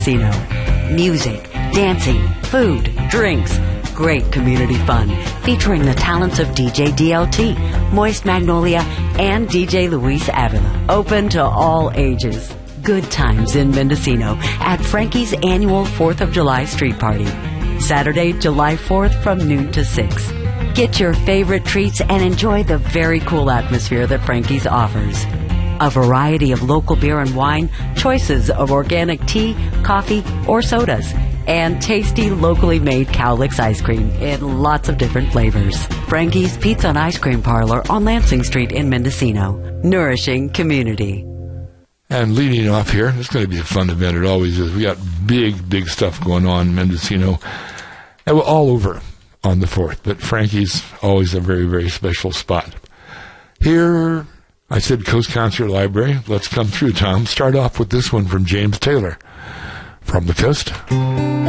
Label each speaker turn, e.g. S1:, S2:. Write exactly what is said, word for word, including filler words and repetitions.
S1: Mendocino. Music, dancing, food, drinks, great community fun featuring the talents of D J D L T, Moist Magnolia, and D J Luis Avila. Open to all ages. Good times in Mendocino at Frankie's annual fourth of July street party. Saturday, July fourth from noon to six. Get your favorite treats and enjoy the very cool atmosphere that Frankie's offers. A variety of local beer and wine, choices of organic tea, coffee, or sodas, and tasty locally made Cowlicks ice cream in lots of different flavors. Frankie's Pizza and Ice Cream Parlor on Lansing Street in Mendocino. Nourishing community.
S2: And leading off here, it's going to be a fun event. It always is. We got big, big stuff going on in Mendocino. And we're all over on the fourth. But Frankie's always a very, very special spot. Here, I said Coast Concert Library. Let's come through, Tom. Start off with this one from James Taylor. From the Coast.